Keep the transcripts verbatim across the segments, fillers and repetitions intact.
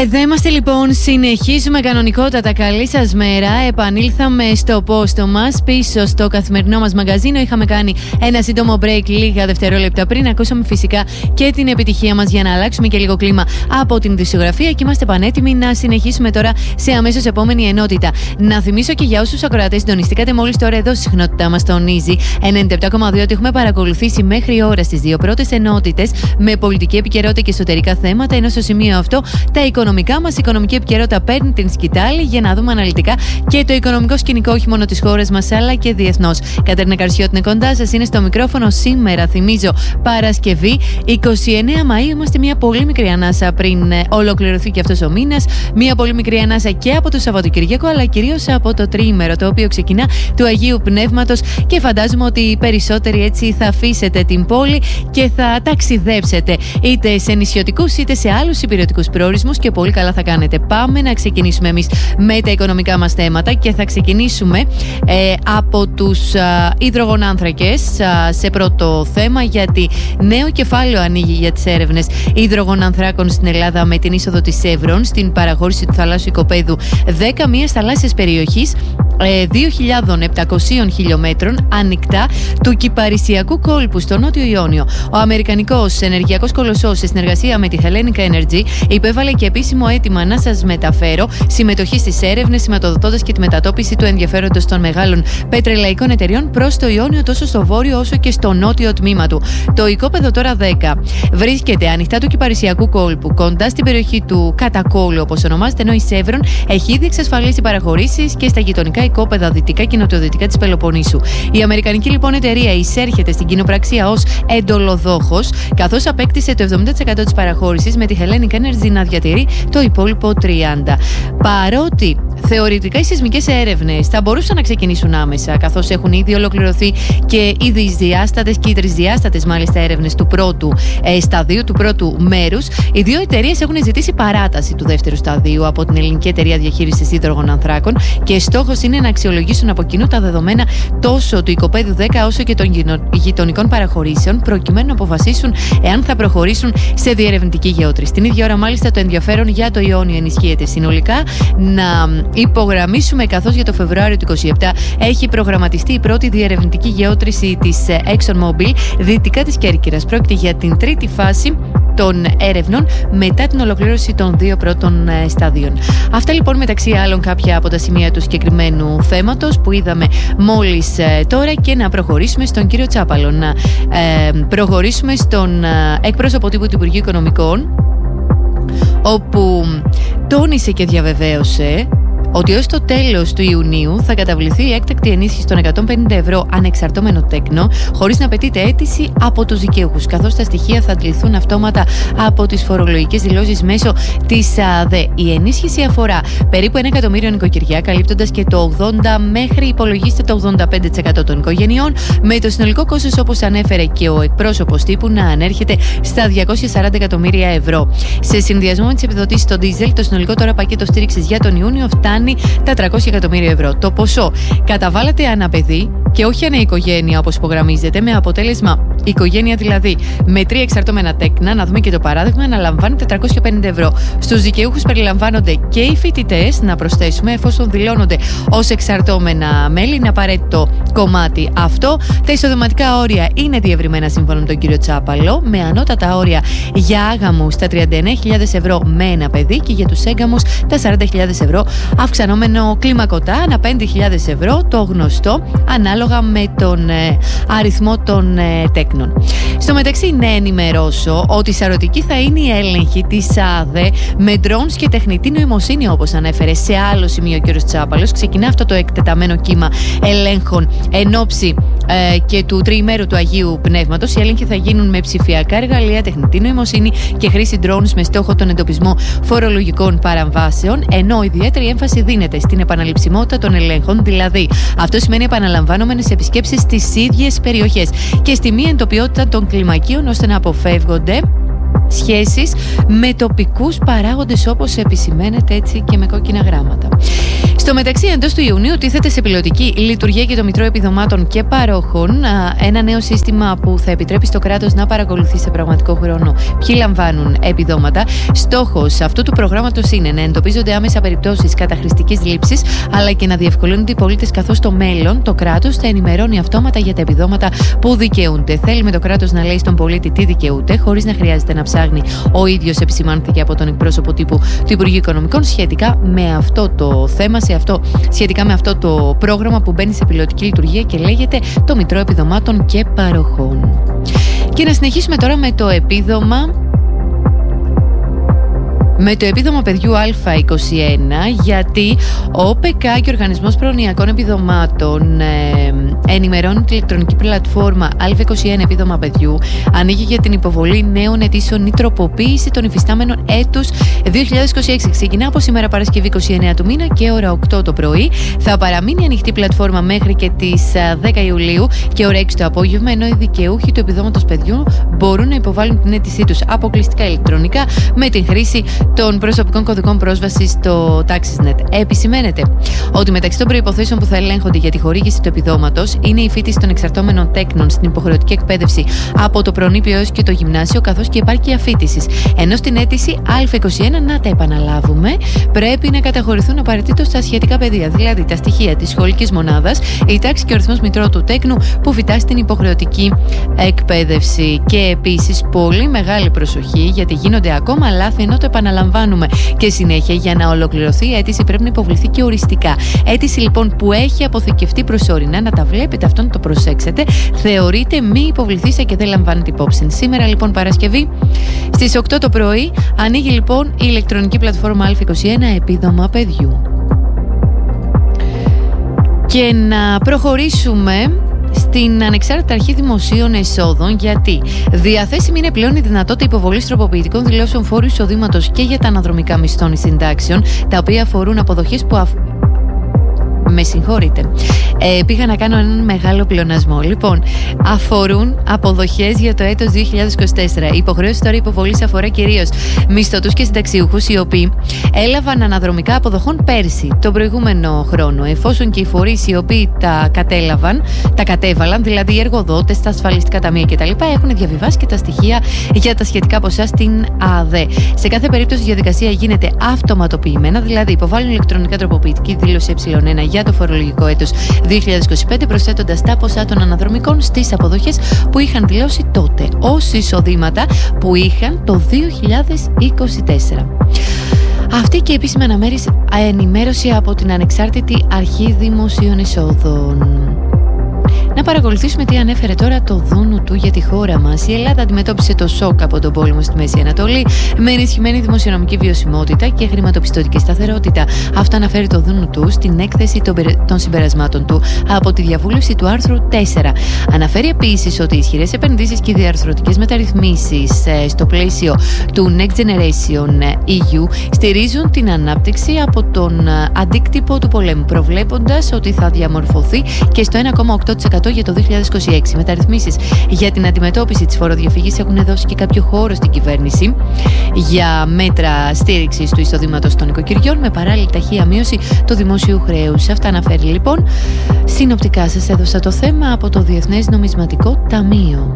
Εδώ είμαστε λοιπόν, συνεχίζουμε κανονικότατα. Καλή σας μέρα. Επανήλθαμε στο πόστο μας, πίσω στο καθημερινό μας μαγαζίνο. Είχαμε κάνει ένα σύντομο break λίγα δευτερόλεπτα πριν. Ακούσαμε φυσικά και την επιτυχία μας για να αλλάξουμε και λίγο κλίμα από την δισογραφία και είμαστε πανέτοιμοι να συνεχίσουμε τώρα σε αμέσως επόμενη ενότητα. Να θυμίσω και για όσους ακροατές συντονιστήκατε μόλις τώρα εδώ στη συχνότητά μας τονίζει ενενήντα επτά κόμμα δύο ότι έχουμε παρακολουθήσει μέχρι ώρα στις δύο πρώτες ενότητες με πολιτική επικαιρότητα και εσωτερικά θέματα, ενώ στο σημείο αυτό τα οικονομικά μας, η οικονομική επικαιρότητα παίρνει την σκητάλη για να δούμε αναλυτικά και το οικονομικό σκηνικό όχι μόνο της χώρας μας αλλά και διεθνώς. Κατερίνα Καρσιώτη είναι κοντά σας, είναι στο μικρόφωνο σήμερα, θυμίζω, Παρασκευή εικοστή ενάτη Μαΐου. Είμαστε μια πολύ μικρή ανάσα πριν ολοκληρωθεί και αυτός ο μήνας. Μια πολύ μικρή ανάσα και από το Σαββατοκυριακό αλλά κυρίως από το τριήμερο, το οποίο ξεκινά του Αγίου Πνεύματος και φαντάζομαι ότι οι περισσότεροι έτσι θα αφήσετε την πόλη και θα ταξιδέψετε είτε σε νησιωτικούς είτε σε άλλους υπηρετικούς προορισμούς και πολύ καλά θα κάνετε. Πάμε να ξεκινήσουμε εμείς με τα οικονομικά μας θέματα και θα ξεκινήσουμε ε, από τους α, υδρογονάνθρακες α, σε πρώτο θέμα, γιατί νέο κεφάλαιο ανοίγει για τις έρευνες υδρογονανθράκων στην Ελλάδα με την είσοδο της Εύρων στην παραχώρηση του θαλάσσιου οικοπαίδου δέκα μίας θαλάσσιας περιοχής δύο χιλιάδες επτακόσιων χιλιόμετρων ανοιχτά του κυπαρισιακού κόλπου στο Νότιο Ιόνιο. Ο αμερικανικός ενεργειακός κολοσσός σε συνεργασία με τη Hellenic Energy υπέβαλε και επίσημο αίτημα να σας μεταφέρω συμμετοχή στις έρευνες, σηματοδοτώντας και τη μετατόπιση του ενδιαφέροντος των μεγάλων πετρελαϊκών εταιριών προς το Ιόνιο τόσο στο βόρειο όσο και στο νότιο τμήμα του. Το οικόπεδο τώρα δέκα βρίσκεται ανοιχτά του κυπαρισιακού κόλπου κοντά στην περιοχή του Κατακόλου, όπως ονομάζεται, ενώ η Σεύρον έχει ήδη εξασφαλίσει παραχωρήσεις και στα γειτονικά οικόπεδα δυτικά και νοτιοδυτικά της Πελοποννήσου. Η αμερικανική λοιπόν εταιρεία εισέρχεται στην κοινοπραξία ως εντολοδόχος, καθώς απέκτησε το εβδομήντα τοις εκατό της παραχώρησης με τη Hellenic Energy να διατηρεί το υπόλοιπο τριάντα τοις εκατό. Παρότι θεωρητικά οι σεισμικές έρευνες θα μπορούσαν να ξεκινήσουν άμεσα, καθώς έχουν ήδη ολοκληρωθεί και οι δυσδιάστατες και οι τρισδιάστατες μάλιστα έρευνες του πρώτου ε, σταδίου, του πρώτου μέρους, οι δύο εταιρείες έχουν ζητήσει παράταση του δεύτερου σταδίου από την Ελληνική Εταιρεία Διαχείρισης Υδρογονανθράκων και στόχος είναι να αξιολογήσουν από κοινού τα δεδομένα τόσο του οικοπαίδου δέκα όσο και των γειτονικών παραχωρήσεων, προκειμένου να αποφασίσουν εάν θα προχωρήσουν σε διερευνητική γεώτρηση. Την ίδια ώρα, μάλιστα, το ενδιαφέρον για το Ιόνιο ενισχύεται συνολικά. Να υπογραμμίσουμε, καθώς για το Φεβρουάριο του είκοσι επτά έχει προγραμματιστεί η πρώτη διερευνητική γεώτρηση της ExxonMobil δυτικά της Κέρκυρας. Πρόκειται για την τρίτη φάση των έρευνων μετά την ολοκλήρωση των δύο πρώτων ε, σταδίων. Αυτά λοιπόν μεταξύ άλλων κάποια από τα σημεία του συγκεκριμένου θέματος που είδαμε μόλις ε, τώρα, και να προχωρήσουμε στον κύριο Τσάπαλο, να ε, προχωρήσουμε στον ε, εκπρόσωπο τύπου του Υπουργείου Οικονομικών, όπου τόνισε και διαβεβαίωσε ότι ως το τέλος του Ιουνίου θα καταβληθεί η έκτακτη ενίσχυση των εκατόν πενήντα ευρώ ανεξαρτώμενο τέκνο, χωρίς να απαιτείται αίτηση από τους δικαιούχους, καθώς τα στοιχεία θα αντληθούν αυτόματα από τις φορολογικές δηλώσεις μέσω της ΑΔΕ. Η ενίσχυση αφορά περίπου ένα εκατομμύριο νοικοκυριά, καλύπτοντας και το ογδόντα μέχρι υπολογίστε το ογδόντα πέντε τοις εκατό των οικογενειών, με το συνολικό κόστος, όπως ανέφερε και ο εκπρόσωπος τύπου, να ανέρχεται στα διακόσια σαράντα εκατομμύρια ευρώ. Σε συνδυασμό με τις επιδοτήσεις στο ντίζελ, το συνολικό τώρα πακέτο στήριξης για τον Ιούνιο φτάνει τα τριακόσια εκατομμύρια ευρώ. Το ποσό καταβάλλεται ανά παιδί και όχι ανά οικογένεια, όπως υπογραμμίζεται, με αποτέλεσμα η οικογένεια δηλαδή με τρία εξαρτώμενα τέκνα, να δούμε και το παράδειγμα, να λαμβάνει τετρακόσια πενήντα ευρώ. Στους δικαιούχους περιλαμβάνονται και οι φοιτητές, να προσθέσουμε, εφόσον δηλώνονται ως εξαρτώμενα μέλη, είναι απαραίτητο κομμάτι αυτό. Τα εισοδηματικά όρια είναι διευρυμένα σύμφωνα με τον κύριο Τσάπαλο, με ανώτατα όρια για άγαμους τα τριάντα εννέα χιλιάδες ευρώ με ένα παιδί και για τους έγκαμους τα σαράντα χιλιάδες ευρώ, αυξανόμενο κλιμακωτά ανά πέντε χιλιάδες ευρώ, το γνωστό, ανάλογα με τον ε, αριθμό των ε, τέκνων. Στο μεταξύ, να ενημερώσω ότι σαρωτική θα είναι η έλεγχη της ΑΔΕ με drones και τεχνητή νοημοσύνη, όπως ανέφερε σε άλλο σημείο ο κ. Τσάπαλος. Ξεκινά αυτό το εκτεταμένο κύμα ελέγχων εν ώψη ε, και του τριημέρου του Αγίου Πνεύματος. Οι έλεγχοι θα γίνουν με ψηφιακά εργαλεία, τεχνητή νοημοσύνη και χρήση drones με στόχο τον εντοπισμό φορολογικών παραβάσεων, ενώ ιδιαίτερη έμφαση δίνεται στην επαναληψιμότητα των ελέγχων, δηλαδή αυτό σημαίνει επαναλαμβάνομενες επισκέψεις στις ίδιες περιοχές και στη μη εντοπιότητα των κλιμακίων, ώστε να αποφεύγονται σχέσεις με τοπικούς παράγοντες, όπως επισημαίνεται έτσι και με κόκκινα γράμματα. Στο μεταξύ, εντός του Ιουνίου τίθεται σε πιλωτική λειτουργία και το Μητρό Επιδομάτων και Παρόχων, ένα νέο σύστημα που θα επιτρέπει στο κράτος να παρακολουθεί σε πραγματικό χρόνο ποιοι λαμβάνουν επιδόματα. Στόχος αυτού του προγράμματος είναι να εντοπίζονται άμεσα περιπτώσεις καταχρηστικής λήψης, αλλά και να διευκολύνονται οι πολίτες, καθώς στο μέλλον το κράτος θα ενημερώνει αυτόματα για τα επιδόματα που δικαιούνται. Θέλουμε το κράτος να λέει στον πολίτη τι δικαιούται, χωρίς να χρειάζεται να ψάχνει ο ίδιος, επισημάνθηκε από τον εκπρόσωπο τύπου του Υπουργείου Οικονομικών σχετικά με αυτό το θέμα, σε αυτό, σχετικά με αυτό το πρόγραμμα που μπαίνει σε πιλωτική λειτουργία και λέγεται το Μητρό Επιδομάτων και Παροχών. Και να συνεχίσουμε τώρα με το επίδομα. Με το επίδομα παιδιού Α είκοσι ένα, γιατί ο ΟΠΕΚΑ και ο Οργανισμός Προνοιακών Επιδομάτων ε, ενημερώνει τη ηλεκτρονική πλατφόρμα Α είκοσι ένα επίδομα παιδιού ανοίγει για την υποβολή νέων αιτήσεων ή τροποποίηση των υφιστάμενων έτους δύο χιλιάδες είκοσι έξι. Ξεκινά από σήμερα Παρασκευή είκοσι εννέα του μήνα και ώρα οκτώ το πρωί. Θα παραμείνει ανοιχτή η πλατφόρμα μέχρι και τις δέκα Ιουλίου και ώρα έξι το απόγευμα, ενώ οι δικαιούχοι του επιδόματος παιδιού μπορούν να υποβάλουν την αίτησή τους αποκλειστικά ηλεκτρονικά με την χρήση των προσωπικών κωδικών πρόσβασης στο TaxisNet. Επισημαίνεται ότι μεταξύ των προϋποθέσεων που θα ελέγχονται για τη χορήγηση του επιδόματος είναι η φοιτηση των εξαρτώμενων τέκνων στην υποχρεωτική εκπαίδευση από το προνήπιο έως και το γυμνάσιο, καθώς και επάρκεια φοιτησης. Ενώ στην αίτηση Α είκοσι ένα, να τα επαναλάβουμε, πρέπει να καταχωρηθούν απαραίτητος τα σχετικά πεδία, δηλαδή τα στοιχεία της σχολικής μονάδας, η τάξη και ο αριθμός μητρώου του τέκνου που φοιτά στην υποχρεωτική εκπαίδευση. Και επίσης, πολύ μεγάλη προσοχή, γιατί γίνονται ακόμα λάθη ενώ το επαναλαμβάνουμε. Και συνέχεια, για να ολοκληρωθεί η αίτηση πρέπει να υποβληθεί και οριστικά. Αίτηση λοιπόν που έχει αποθηκευτεί προσωρινά, να τα βλέπετε αυτό, να το προσέξετε, θεωρείται μη υποβληθήσα και δεν λαμβάνεται υπόψη. Σήμερα λοιπόν Παρασκευή στις οκτώ το πρωί ανοίγει λοιπόν η ηλεκτρονική πλατφόρμα Α είκοσι ένα επίδομα παιδιού. Και να προχωρήσουμε στην Ανεξάρτητη Αρχή Δημοσίων Εσόδων, γιατί διαθέσιμη είναι πλέον η δυνατότητα υποβολής τροποποιητικών δηλώσεων φόρου εισοδήματος και για τα αναδρομικά μισθών συντάξεων, τα οποία αφορούν αποδοχές που αφ... Με συγχωρείτε. Ε, πήγα να κάνω έναν μεγάλο πλεονασμό. Λοιπόν, αφορούν αποδοχές για το έτος δύο χιλιάδες είκοσι τέσσερα. Η υποχρέωση τώρα υποβολής αφορά κυρίως μισθωτούς και συνταξιούχους, οι οποίοι έλαβαν αναδρομικά αποδοχών πέρσι, τον προηγούμενο χρόνο, εφόσον και οι φορείς οι οποίοι τα κατέλαβαν, τα κατέβαλαν, δηλαδή οι εργοδότες, τα ασφαλιστικά ταμεία κτλ., έχουν διαβιβάσει και τα στοιχεία για τα σχετικά ποσά στην ΑΔΕ. Σε κάθε περίπτωση η διαδικασία γίνεται αυτοματοποιημένα, δηλαδή υποβάλλουν ηλεκτρονικά τροποποιητική δήλωση ε1 για το φορολογικό έτος δύο χιλιάδες είκοσι πέντε, προσθέτοντας τα ποσά των αναδρομικών στις αποδοχές που είχαν δηλώσει τότε ως εισοδήματα που είχαν το δύο χιλιάδες είκοσι τέσσερα. Αυτή και επίσημη ενημέρωση από την Ανεξάρτητη Αρχή Δημοσίων Εσόδων. Να παρακολουθήσουμε τι ανέφερε τώρα το δούνου του για τη χώρα μας. Η Ελλάδα αντιμετώπισε το σοκ από τον πόλεμο στη Μέση Ανατολή με ενισχυμένη δημοσιονομική βιωσιμότητα και χρηματοπιστωτική σταθερότητα. Αυτό αναφέρει το δούνου του στην έκθεση των συμπερασμάτων του από τη διαβούλευση του άρθρου τέσσερα. Αναφέρει επίσης ότι οι ισχυρές επενδύσεις και οι διαρθρωτικές μεταρρυθμίσεις στο πλαίσιο του Next Generation ι γιου στηρίζουν την ανάπτυξη από τον αντίκτυπο του πολέμου, προβλέποντας ότι θα διαμορφωθεί και στο ένα κόμμα οκτώ τοις εκατό για το δύο χιλιάδες είκοσι έξι. Μεταρρυθμίσεις για την αντιμετώπιση της φοροδιαφυγής έχουν δώσει και κάποιο χώρο στην κυβέρνηση για μέτρα στήριξης του εισοδήματος των οικοκυριών με παράλληλη ταχεία μείωση του δημόσιου χρέους. Αυτά αναφέρει λοιπόν. Συνοπτικά σας έδωσα το θέμα από το Διεθνές Νομισματικό Ταμείο.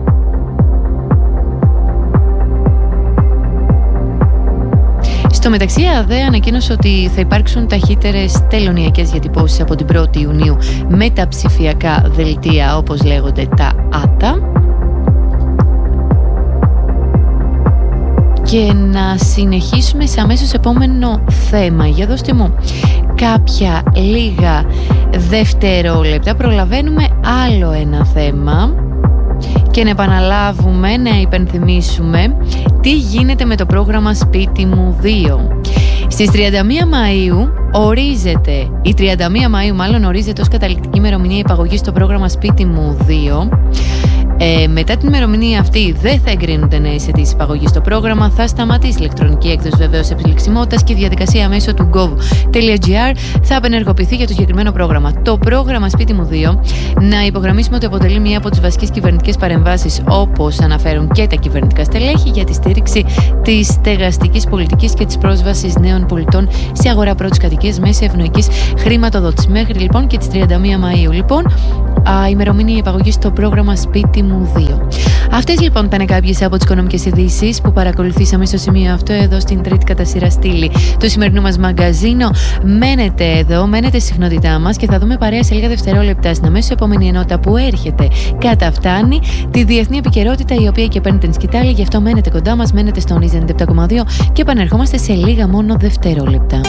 Στο μεταξύ, η ΑΔΕ ανακοίνωσε ότι θα υπάρξουν ταχύτερες τελωνειακές διατυπώσεις από την πρώτη Ιουνίου με τα ψηφιακά δελτία, όπως λέγονται τα άτα. Και να συνεχίσουμε σε αμέσως επόμενο θέμα. Για δώστε μου κάποια λίγα δευτερόλεπτα. Προλαβαίνουμε άλλο ένα θέμα. Και να επαναλάβουμε, να υπενθυμίσουμε τι γίνεται με το πρόγραμμα Σπίτι μου δύο. Στις τριάντα μία Μαΐου ορίζεται, η τριάντα μία Μαΐου μάλλον ορίζεται ως καταληκτική ημερομηνία υπαγωγής στο πρόγραμμα Σπίτι μου δύο. Ε, μετά την ημερομηνία αυτή δεν θα εγκρίνονται νέες αιτήσεις υπαγωγής στο πρόγραμμα, θα σταματήσει η ηλεκτρονική έκδοση βεβαίως επιλεξιμότητας και η διαδικασία μέσω του gov.gr θα απενεργοποιηθεί για το συγκεκριμένο πρόγραμμα. Το πρόγραμμα Σπίτι μου δύο, να υπογραμμίσουμε ότι αποτελεί μία από τις βασικές κυβερνητικές παρεμβάσεις, όπως αναφέρουν και τα κυβερνητικά στελέχη, για τη στήριξη της στεγαστικής πολιτικής και της πρόσβασης νέων πολιτών σε αγορά πρώτης κατοικίας μέσα ευνοϊκής χρηματοδότησης. Μέχρι λοιπόν και τις τριάντα μία Μαΐου λοιπόν, α, ημερομηνία υπαγωγής στο πρόγραμμα Σπίτι μου δύο. Αυτές λοιπόν ήταν κάποιες από τις οικονομικές ειδήσεις που παρακολουθήσαμε στο σημείο αυτό, εδώ στην τρίτη κατά σειρά στήλη του σημερινού μας μαγκαζίνο. Μένετε εδώ, μένετε στη συχνότητά μας και θα δούμε παρέα σε λίγα δευτερόλεπτα στην αμέσως επόμενη ενότητα που έρχεται. Καταφτάνει τη διεθνή επικαιρότητα, η οποία και παίρνει την σκητάλη. Γι' αυτό μένετε κοντά μας, μένετε στο ενενήντα επτά κόμμα δύο και επανερχόμαστε σε λίγα μόνο δευτερόλεπτα.